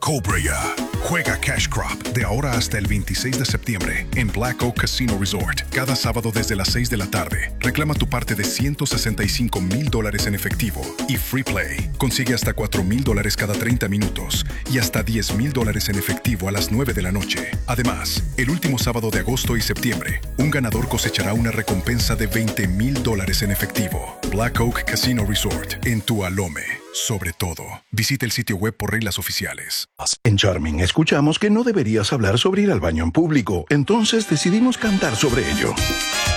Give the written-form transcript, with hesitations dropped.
Cobra. Juega Cash Crop de ahora hasta el 26 de septiembre en Black Oak Casino Resort. Cada sábado desde las 6 de la tarde. Reclama tu parte de $165,000 en efectivo y Free Play. Consigue hasta $4,000 cada 30 minutos y hasta $10,000 en efectivo a las 9 de la noche. Además, el último sábado de agosto y septiembre, un ganador cosechará una recompensa de $20,000 en efectivo. Black Oak Casino Resort en Tualome. Sobre todo, visita el sitio web por reglas oficiales. En Charming escuchamos que no deberías hablar sobre ir al baño en público, entonces decidimos cantar sobre ello.